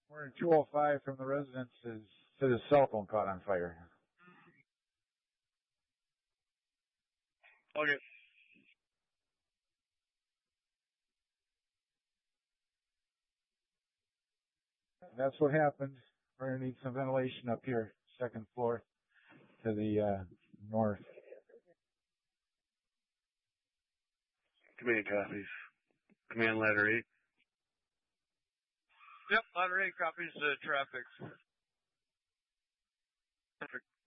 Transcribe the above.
We're in 205 from the residence. Says his cell phone caught on fire. Okay. That's what happened. We're gonna need some ventilation up here, second floor to the north. Command copies. Command ladder 8. Yep, ladder 8 copies the traffic. Perfect.